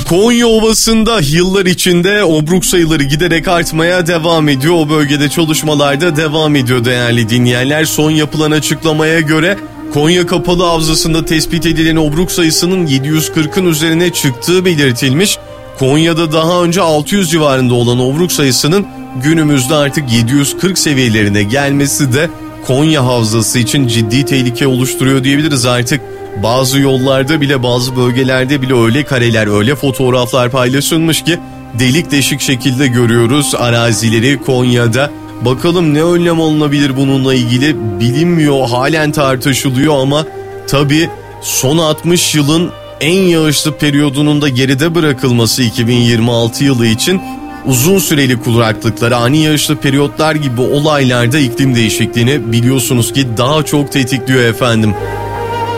Konya Ovası'nda yıllar içinde obruk sayıları giderek artmaya devam ediyor. O bölgede çalışmalar da devam ediyor değerli dinleyenler. Son yapılan açıklamaya göre Konya Kapalı Havzası'nda tespit edilen obruk sayısının 740'ın üzerine çıktığı belirtilmiş. Konya'da daha önce 600 civarında olan obruk sayısının günümüzde artık 740 seviyelerine gelmesi de Konya Havzası için ciddi tehlike oluşturuyor diyebiliriz. Artık bazı yollarda bile, bazı bölgelerde bile öyle kareler, öyle fotoğraflar paylaşılmış ki delik deşik şekilde görüyoruz arazileri Konya'da. Bakalım ne önlem alınabilir bununla ilgili bilinmiyor, halen tartışılıyor ama tabii son 60 yılın en yağışlı periyodunun da geride bırakılması 2026 yılı için uzun süreli kuraklıklar, ani yağışlı periyotlar gibi olaylarda iklim değişikliğini biliyorsunuz ki daha çok tetikliyor efendim.